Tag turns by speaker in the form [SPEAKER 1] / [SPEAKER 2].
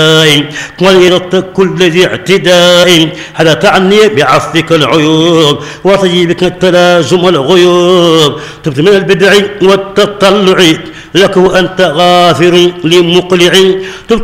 [SPEAKER 1] وليرد كل ذي اعتداء هذا تعني بعفك العيوب وطيبك التلازم الغيوب تبت من البدع والتطلع لك وأنت غافر لمقلع